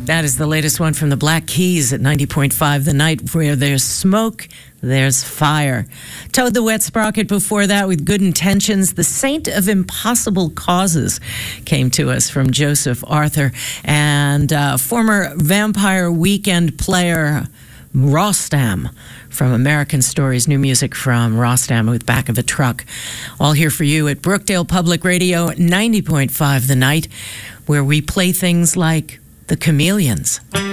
That is the latest one from the Black Keys at 90.5 The Night. Where there's smoke, there's fire. Toad the Wet Sprocket before that with Good Intentions. The Saint of Impossible Causes came to us from Joseph Arthur. And former Vampire Weekend player Rostam from American Stories. New music from Rostam with Back of a Truck. All here for you at Brookdale Public Radio 90.5 The Night, where we play things like The Chameleons.